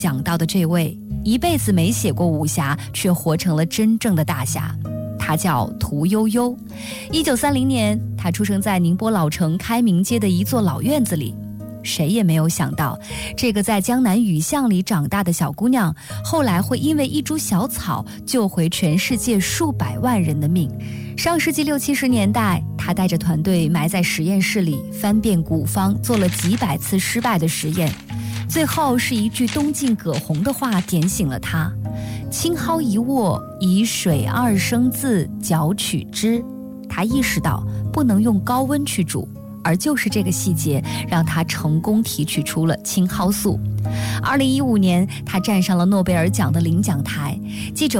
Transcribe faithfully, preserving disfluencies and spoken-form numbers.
讲到的这位，一辈子没写过武侠，却活成了真正的大侠。他叫屠呦呦。一九三零年，他出生在宁波老城开明街的一座老院子里。谁也没有想到，这个在江南雨巷里长大的小姑娘，后来会因为一株小草救回全世界数百万人的命。上世纪六七十年代，她带着团队埋在实验室里，翻遍古方，做了几百次失败的实验。最后是一句东晋葛洪的话点醒了她：青蒿一握，以水二升自，搅取之。她意识到不能用高温去煮，而就是这个细节让他成功提取出了青蒿素。二零一五年，他站上了诺贝尔奖的领奖台，记者